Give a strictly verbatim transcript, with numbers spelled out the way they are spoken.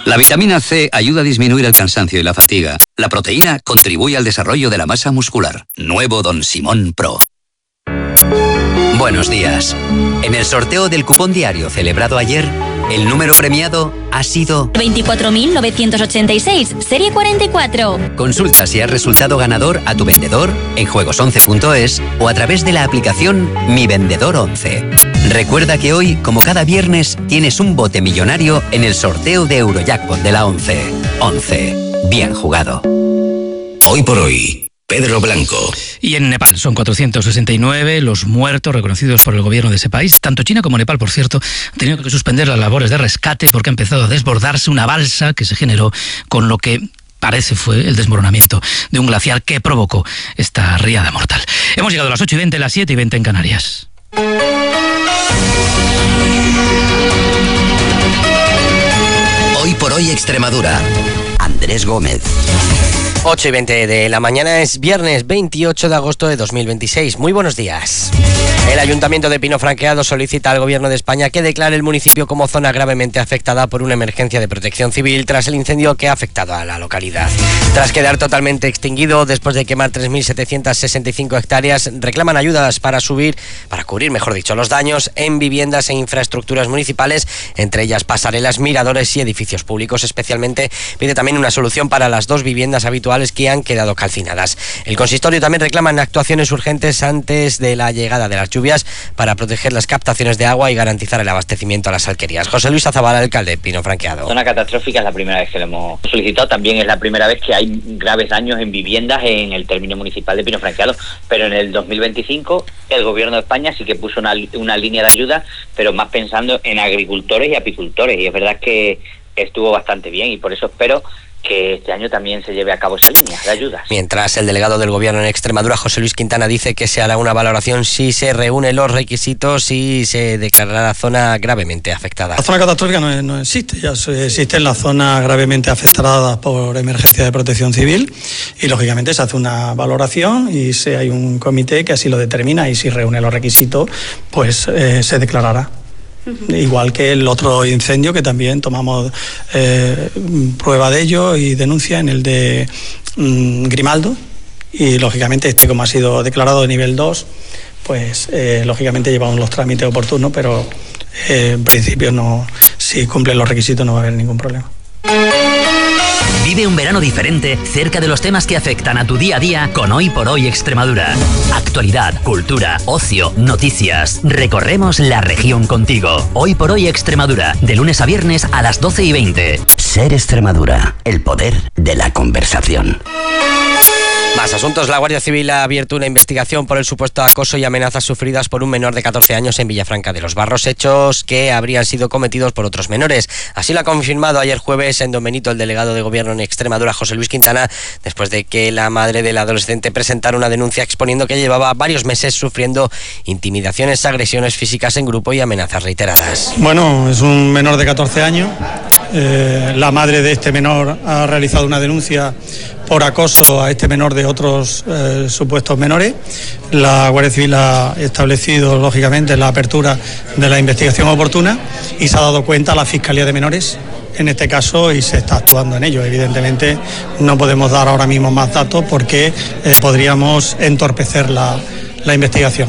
La vitamina C ayuda a disminuir el cansancio y la fatiga. La proteína contribuye al desarrollo de la masa muscular. Nuevo Don Simón Pro. Buenos días. En el sorteo del cupón diario celebrado ayer, el número premiado ha sido veinticuatro mil novecientos ochenta y seis, serie cuarenta y cuatro. Consulta si has resultado ganador a tu vendedor en juegos once punto es o a través de la aplicación Mi Vendedor once. Recuerda que hoy, como cada viernes, tienes un bote millonario en el sorteo de Eurojackpot de la once. once. Bien jugado. Hoy por hoy, Pedro Blanco. Y en Nepal son cuatrocientos sesenta y nueve los muertos reconocidos por el gobierno de ese país. Tanto China como Nepal, por cierto, han tenido que suspender las labores de rescate porque ha empezado a desbordarse una balsa que se generó con lo que parece fue el desmoronamiento de un glaciar que provocó esta riada mortal. Hemos llegado a las ocho y veinte, las siete y veinte en Canarias. Hoy por hoy Extremadura. Andrés Gómez. ocho y veinte de la mañana, es viernes veintiocho de agosto de dos mil veintiséis. Muy buenos días. El Ayuntamiento de Pino Franqueado solicita al Gobierno de España que declare el municipio como zona gravemente afectada por una emergencia de protección civil tras el incendio que ha afectado a la localidad. Tras quedar totalmente extinguido después de quemar tres mil setecientas sesenta y cinco hectáreas, reclaman ayudas para subir, para cubrir, mejor dicho, los daños en viviendas e infraestructuras municipales, entre ellas pasarelas, miradores y edificios públicos. Especialmente pide también una solución para las dos viviendas habituales que han quedado calcinadas. El consistorio también reclama actuaciones urgentes antes de la llegada de las lluvias para proteger las captaciones de agua y garantizar el abastecimiento a las alquerías. José Luis Azabala, alcalde de Pino Franqueado. Zona catastrófica es la primera vez que lo hemos solicitado, también es la primera vez que hay graves daños en viviendas en el término municipal de Pino Franqueado, pero en el dos mil veinticinco el Gobierno de España sí que puso una, una línea de ayuda, pero más pensando en agricultores y apicultores, y es verdad que estuvo bastante bien y por eso espero que este año también se lleve a cabo esa línea de ayudas. Mientras el delegado del Gobierno en Extremadura, José Luis Quintana, dice que se hará una valoración si se reúnen los requisitos y se declarará la zona gravemente afectada. La zona catastrófica no, no existe, ya existen las zonas gravemente afectadas por emergencia de protección civil y lógicamente se hace una valoración y si hay un comité que así lo determina y si reúne los requisitos, pues eh, se declarará. Igual que el otro incendio que también tomamos eh, prueba de ello y denuncia en el de mm, Grimaldo, y lógicamente este, como ha sido declarado de nivel dos, pues eh, lógicamente llevamos los trámites oportunos, pero eh, en principio no, si cumplen los requisitos no va a haber ningún problema. Vive un verano diferente cerca de los temas que afectan a tu día a día con Hoy por Hoy Extremadura. Actualidad, cultura, ocio, noticias. Recorremos la región contigo. Hoy por Hoy Extremadura, de lunes a viernes a las doce y veinte. Ser Extremadura, el poder de la conversación. Más asuntos. La Guardia Civil ha abierto una investigación por el supuesto acoso y amenazas sufridas por un menor de catorce años en Villafranca de los Barros, hechos que habrían sido cometidos por otros menores. Así lo ha confirmado ayer jueves en Don Benito el delegado de Gobierno en Extremadura, José Luis Quintana, después de que la madre del adolescente presentara una denuncia exponiendo que llevaba varios meses sufriendo intimidaciones, agresiones físicas en grupo y amenazas reiteradas. Bueno, es un menor de catorce años. Eh, la madre de este menor ha realizado una denuncia por acoso a este menor de otros eh, supuestos menores. La Guardia Civil ha establecido, lógicamente, la apertura de la investigación oportuna y se ha dado cuenta a la Fiscalía de Menores en este caso y se está actuando en ello. Evidentemente no podemos dar ahora mismo más datos porque eh, podríamos entorpecer la, la investigación.